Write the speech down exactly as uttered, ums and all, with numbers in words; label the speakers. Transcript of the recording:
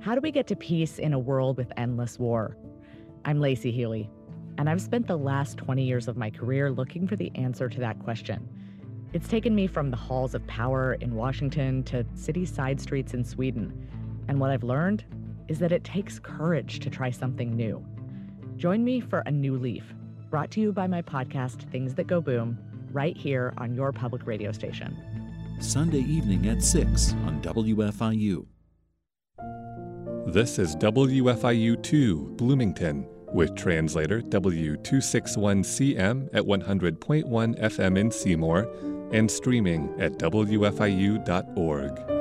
Speaker 1: How do we get to peace in a world with endless war? I'm Lacey Healy, and I've spent the last twenty years of my career looking for the answer to that question. It's taken me from the halls of power in Washington to city side streets in Sweden. And what I've learned is that it takes courage to try something new. Join me for A New Leaf, brought to you by my podcast, Things That Go Boom, right here on your public radio station.
Speaker 2: Sunday evening at six on W F I U.
Speaker 3: This is W F I U two, Bloomington, with translator W two sixty-one C M at one hundred point one F M in Seymour and streaming at W F I U dot org.